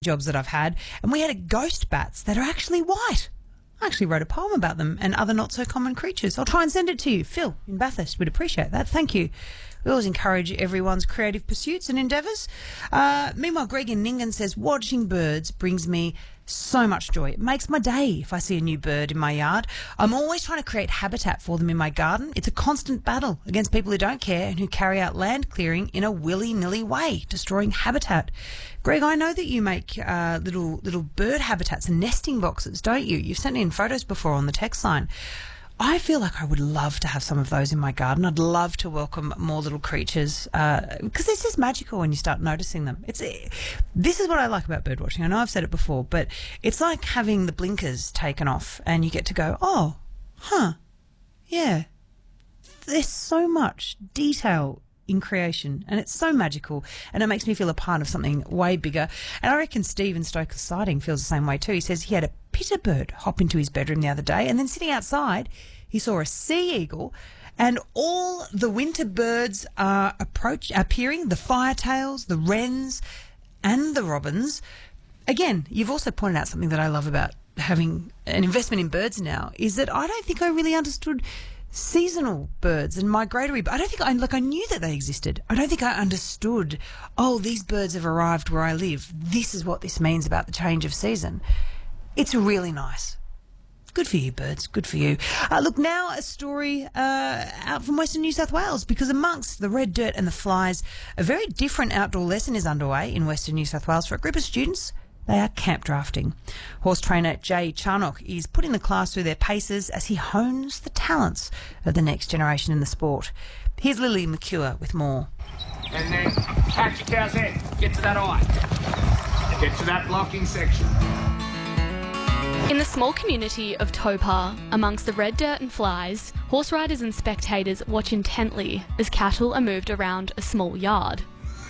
jobs that I've had, and we had ghost bats that are actually white. I actually wrote a poem about them and other not-so-common creatures. I'll try and send it to you. Phil in Bathurst would appreciate that. Thank you. We always encourage everyone's creative pursuits and endeavours. Meanwhile, Greg in Ningen says, watching birds brings me so much joy. It makes my day if I see a new bird in my yard. I'm always trying to create habitat for them in my garden. It's a constant battle against people who don't care and who carry out land clearing in a willy-nilly way, destroying habitat. Greg, I know that you make little bird habitats and nesting boxes, don't you? You've sent in photos before on the text line. I feel like I would love to have some of those in my garden. I'd love to welcome more little creatures because it's just magical when you start noticing them. This is what I like about bird watching. I know I've said it before, but it's like having the blinkers taken off and you get to go, oh, huh, yeah. There's so much detail in creation, and it's so magical, and it makes me feel a part of something way bigger. And I reckon Steve in Stoker's Siding feels the same way too. He says he had a pitter bird hop into his bedroom the other day, and then sitting outside, he saw a sea eagle, and all the winter birds are appearing, the firetails, the wrens, and the robins. Again, you've also pointed out something that I love about having an investment in birds now, is that I don't think I really understood seasonal birds and migratory. I don't think I knew that they existed. I don't think I understood, oh, these birds have arrived where I live. This is what this means about the change of season. It's really nice. Good for you, birds. Good for you. Look, now a story out from Western New South Wales, because amongst the red dirt and the flies, a very different outdoor lesson is underway in Western New South Wales for a group of students. They are camp drafting. Horse trainer Jay Charnock is putting the class through their paces as he hones the talents of the next generation in the sport. Here's Lily McCure with more. And then catch your cow's head. Get to that eye. Get to that blocking section. In the small community of Topar, amongst the red dirt and flies, horse riders and spectators watch intently as cattle are moved around a small yard.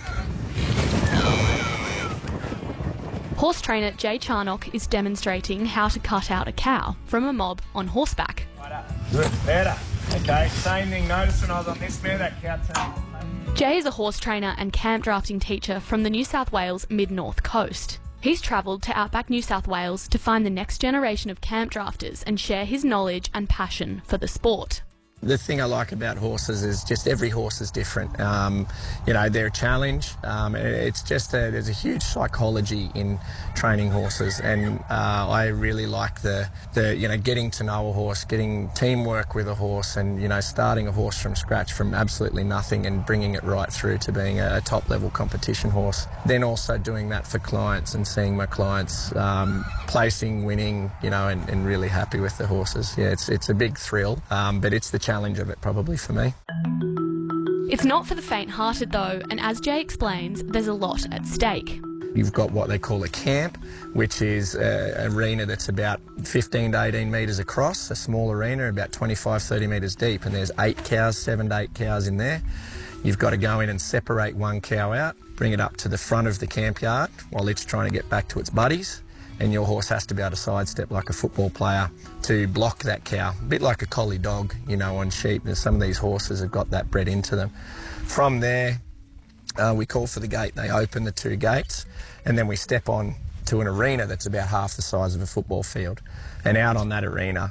Horse trainer Jay Charnock is demonstrating how to cut out a cow from a mob on horseback. Good, better. Okay, same thing. Notice when I was on this mare, that cow turned. Jay is a horse trainer and camp drafting teacher from the New South Wales mid-north coast. He's travelled to outback New South Wales to find the next generation of camp drafters and share his knowledge and passion for the sport. The thing I like about horses is just every horse is different. They're a challenge. It's just there's a huge psychology in training horses, and I really like the getting to know a horse, getting teamwork with a horse, and starting a horse from scratch, from absolutely nothing, and bringing it right through to being a top level competition horse. Then also doing that for clients and seeing my clients placing, winning, and really happy with the horses. Yeah, it's a big thrill, but it's the challenge of it probably for me. It's not for the faint-hearted though, and as Jay explains, there's a lot at stake. You've got what they call a camp, which is an arena that's about 15 to 18 metres across, a small arena, about 25, 30 metres deep, and there's 7 to 8 cows in there. You've got to go in and separate one cow out, bring it up to the front of the camp yard while it's trying to get back to its buddies, and your horse has to be able to sidestep like a football player to block that cow, a bit like a collie dog, on sheep. And some of these horses have got that bred into them. From there, we call for the gate. They open the 2 gates, and then we step on to an arena that's about half the size of a football field. And out on that arena,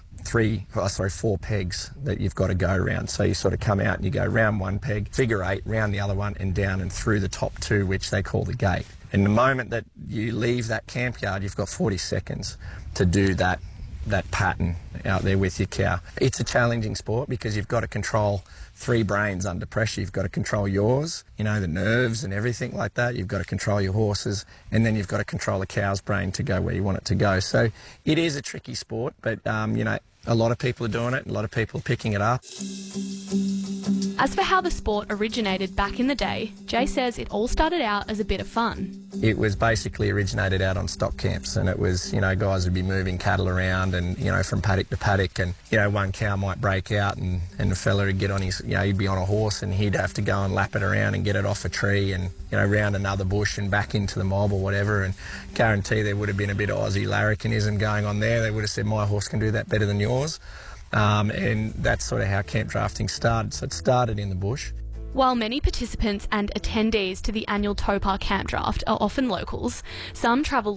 4 pegs that you've got to go around. So you sort of come out and you go round one peg, figure 8, round the other one, and down and through the top 2, which they call the gate. And the moment that you leave that camp yard, you've got 40 seconds to do that pattern out there with your cow. It's a challenging sport because you've got to control 3 brains under pressure. You've got to control yours, the nerves and everything like that. You've got to control your horses, and then you've got to control a cow's brain to go where you want it to go. So it is a tricky sport, but, a lot of people are doing it. A lot of people are picking it up. As for how the sport originated back in the day, Jay says it all started out as a bit of fun. It was basically originated out on stock camps, and it was, guys would be moving cattle around and, from paddock to paddock, and, one cow might break out and the fella would get on his, he'd be on a horse and he'd have to go and lap it around and get it off a tree and, round another bush and back into the mob or whatever, and guarantee there would have been a bit of Aussie larrikinism going on there. They would have said, my horse can do that better than yours. And that's sort of how camp drafting started. So it started in the bush. While many participants and attendees to the annual Topar Camp Draft are often locals, some travel